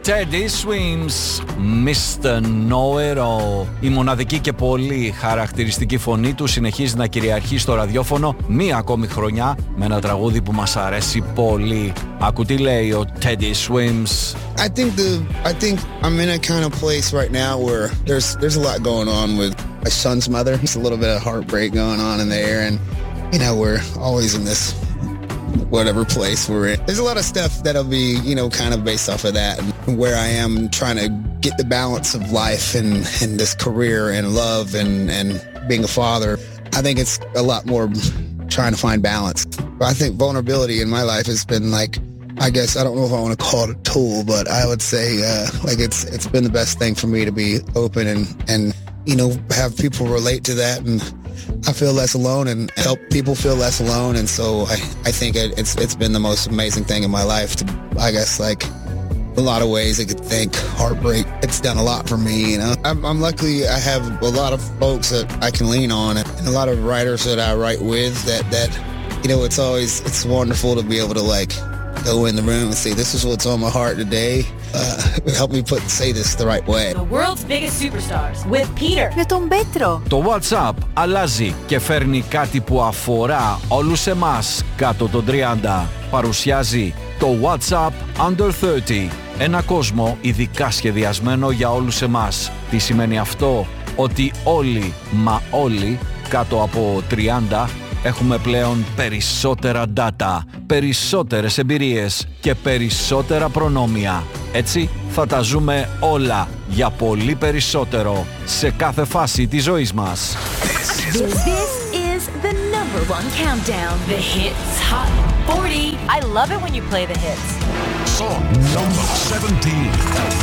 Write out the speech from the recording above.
Teddy Swims, Mr. Know-It-All. Η μοναδική και πολύ χαρακτηριστική φωνή του συνεχίζει να κυριαρχεί στο ραδιόφωνο μία ακόμη χρονιά με ένα τραγούδι που μας αρέσει πολύ. Ακού τι λέει ο Teddy Swims. I think I'm in a kind of place right now where there's a lot going on with my son's mother. There's a little bit of heartbreak going on in there, and you know, we're always in this whatever place we're in. There's a lot of stuff that'll be, you know, kind of based off of that and where I am trying to get the balance of life and this career and love and being a father. I think it's a lot more trying to find balance. But I think vulnerability in my life has been like, I guess, I don't know if I want to call it a tool, but I would say like it's been the best thing for me to be open and you know, have people relate to that, and I feel less alone and help people feel less alone. And so I think it's been the most amazing thing in my life to, I guess, like a lot of ways I could think heartbreak. It's done a lot for me, you know. I'm lucky I have a lot of folks that I can lean on and a lot of writers that I write with that you know, it's wonderful to be able to like go in the room and say, this is what's on my heart today. Help me say this the right way. The world's biggest superstars with Peter. Με τον Πέτρο. Το WhatsApp αλλάζει και φέρνει κάτι που αφορά όλους εμάς κάτω των 30. Παρουσιάζει το WhatsApp Under 30. Ένα κόσμο ειδικά σχεδιασμένο για όλους εμάς. Τι σημαίνει αυτό? Ότι όλοι, μα όλοι, κάτω από 30 έχουμε πλέον περισσότερα data, περισσότερες εμπειρίες και περισσότερα προνόμια. Έτσι θα τα ζούμε όλα για πολύ περισσότερο σε κάθε φάση της ζωής μας. This is the number one countdown. The Hits Hot 40. I love it when you play the hits. Song number 17.